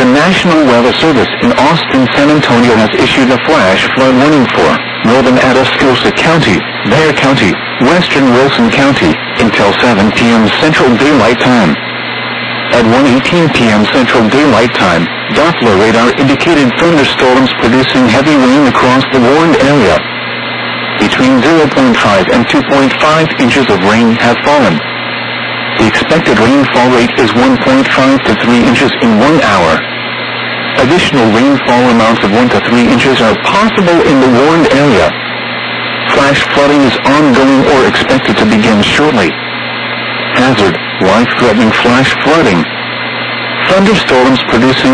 The National Weather Service in Austin, San Antonio has issued a flash flood warning for northern Atascosa County, Bexar County, western Wilson County, until 7 p.m. Central Daylight Time. At 1:18 p.m. Central Daylight Time, Doppler radar indicated thunderstorms producing heavy rain across the warned area. Between 0.5 and 2.5 inches of rain have fallen. The expected rainfall rate is 1.5 to 3 inches in 1 hour. Additional rainfall amounts of 1 to 3 inches are possible in the warned area. Flash flooding is ongoing or expected to begin shortly. Hazard: life-threatening flash flooding. Thunderstorms producing